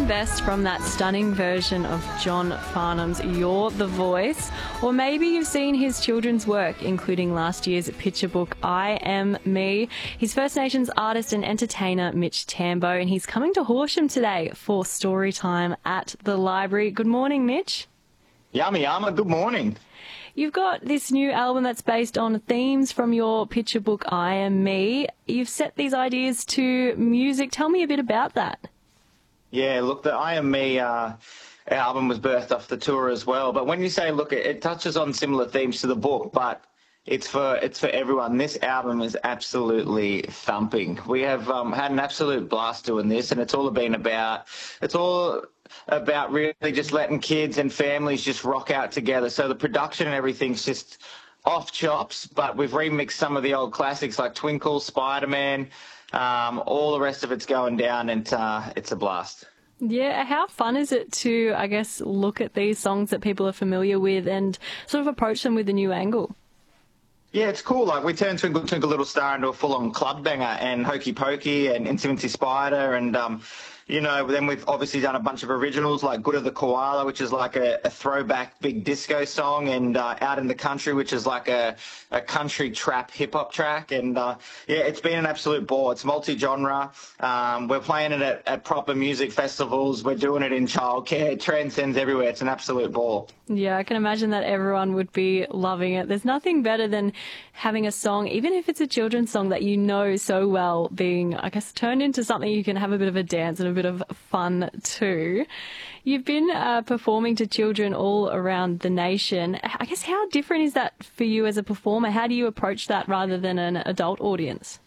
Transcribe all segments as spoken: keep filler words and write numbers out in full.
best from that stunning version of John Farnham's You're the Voice. Or maybe you've seen his children's work, including last year's picture book I Am Me. He's First Nations artist and entertainer Mitch Tambo, and he's coming to Horsham today for story time at the library. Good morning, Mitch. Yama yama, good morning. You've got this new album that's based on themes from your picture book, I Am Me. You've set these ideas to music. Tell me a bit about that. Yeah, look, the I Am Me uh, album was birthed off the tour as well. But when you say, look, it, it touches on similar themes to the book, but it's for it's for everyone. This album is absolutely thumping. We have um, had an absolute blast doing this, and it's all been about, it's all about really just letting kids and families just rock out together. So the production and everything's just off chops, but we've remixed some of the old classics like Twinkle, Spider-Man, um, all the rest of it's going down, and uh, it's a blast. Yeah, how fun is it to, I guess, look at these songs that people are familiar with and sort of approach them with a new angle? Yeah, it's cool. Like, we turned Twinkle Twinkle Little Star into a full-on club banger, and Hokey Pokey and Incy Wincy Spider, and um, you know, then we've obviously done a bunch of originals like Good of the Koala, which is like a, a throwback big disco song, and uh, Out in the Country, which is like a, a country trap hip-hop track. And, uh, yeah, it's been an absolute ball. It's multi-genre. Um, we're playing it at, at proper music festivals. We're doing it in childcare. It transcends everywhere. It's an absolute ball. Yeah, I can imagine that everyone would be loving it. There's nothing better than having a song, even if it's a children's song that you know so well, being, I guess, turned into something you can have a bit of a dance and a bit of fun too. You've been uh, performing to children all around the nation. I guess, how different is that for you as a performer? How do you approach that rather than an adult audience?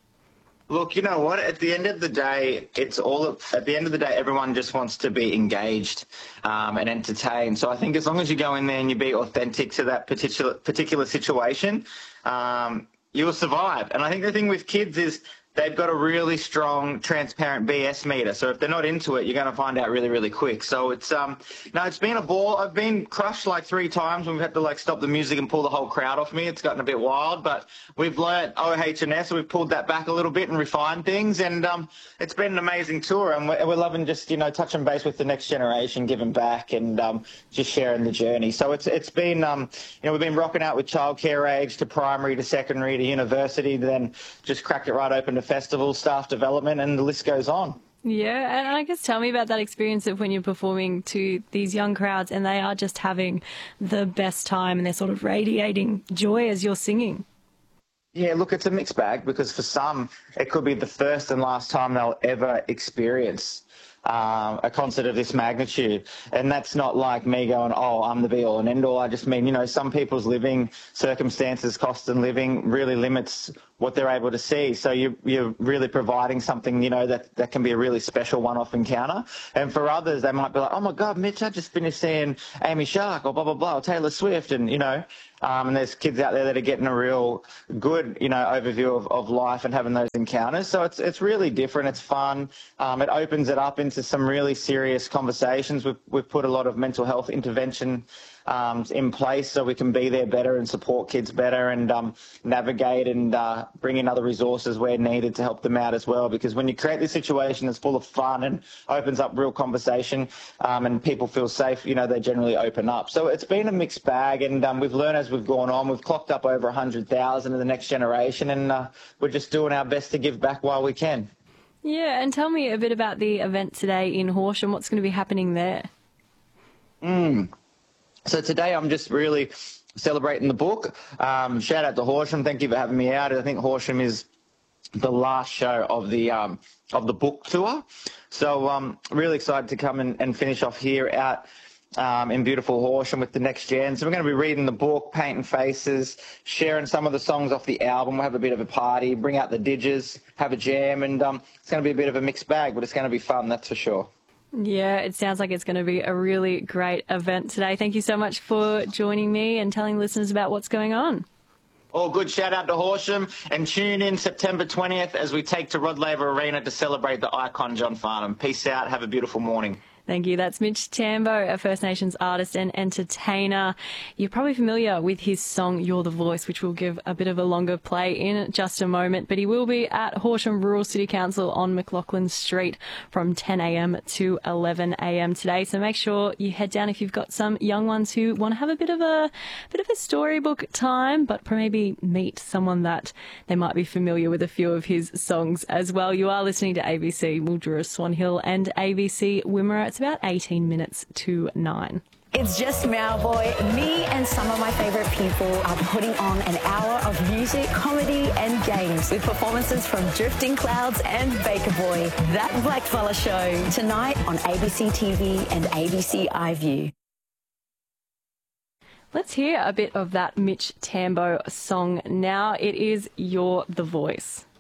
Look, you know what? At the end of the day, it's all. At the end of the day, everyone just wants to be engaged um, and entertained. So I think as long as you go in there and you be authentic to that particular particular situation, um, you will survive. And I think the thing with kids is they've got a really strong, transparent B S meter. So if they're not into it, you're going to find out really, really quick. So it's um, no, it's been a ball. I've been crushed like three times when we've had to like stop the music and pull the whole crowd off me. It's gotten a bit wild, but we've learnt O H and S, so we've pulled that back a little bit and refined things. And um, it's been an amazing tour, and we're, we're loving just, you know, touching base with the next generation, giving back, and um, just sharing the journey. So it's it's been, um, you know, we've been rocking out with childcare age to primary to secondary to university, then just cracked it right open to festival, staff development, and the list goes on. Yeah, and I guess tell me about that experience of when you're performing to these young crowds and they are just having the best time and they're sort of radiating joy as you're singing. Yeah, look, it's a mixed bag, because for some it could be the first and last time they'll ever experience Um, a concert of this magnitude. And that's not like me going, oh, I'm the be-all and end-all. I just mean, you know, some people's living circumstances, cost of living really limits what they're able to see. So you, you're really providing something, you know, that, that can be a really special one-off encounter. And for others, they might be like, oh, my God, Mitch, I just finished seeing Amy Shark or blah, blah, blah, or Taylor Swift. And, you know, um, and there's kids out there that are getting a real good, you know, overview of, of life and having those encounters. So it's it's really different. It's fun. Um, it opens it up into some really serious conversations. We've, we've put a lot of mental health intervention um, in place so we can be there better and support kids better, and um, navigate and uh, bring in other resources where needed to help them out as well. Because when you create this situation that's full of fun and opens up real conversation, um, and people feel safe, you know, they generally open up. So it's been a mixed bag, and um, we've learned as we've gone on. We've clocked up over one hundred thousand in the next generation, and uh, we're just doing our best to give back while we can. Yeah, and tell me a bit about the event today in Horsham. What's going to be happening there? Mm. So today I'm just really celebrating the book. Um, shout out to Horsham. Thank you for having me out. I think Horsham is the last show of the um, of the book tour. So um, really excited to come and, and finish off here out um, in beautiful Horsham with the next gen. So we're going to be reading the book, painting faces, sharing some of the songs off the album. We'll have a bit of a party, bring out the digers, have a jam, and um, it's going to be a bit of a mixed bag, but it's going to be fun, that's for sure. Yeah, it sounds like it's going to be a really great event today. Thank you so much for joining me and telling listeners about what's going on. All good. Shout out to Horsham, and tune in September twentieth as we take to Rod Laver Arena to celebrate the icon John Farnham. Peace out. Have a beautiful morning. Thank you. That's Mitch Tambo, a First Nations artist and entertainer. You're probably familiar with his song, You're the Voice, which we'll give a bit of a longer play in just a moment. But he will be at Horsham Rural City Council on McLaughlin Street from ten a.m. to eleven a.m. today. So make sure you head down if you've got some young ones who want to have a bit of a bit of a storybook time, but maybe meet someone that they might be familiar with a few of his songs as well. You are listening to A B C Mildura Swan Hill and A B C Wimmera. It's about eighteen minutes to nine. It's just Meow Boy. Me and some of my favourite people are putting on an hour of music, comedy and games with performances from Drifting Clouds and Baker Boy. That Blackfella Show tonight on A B C T V and A B C iView. Let's hear a bit of that Mitch Tambo song now. It is You're the Voice.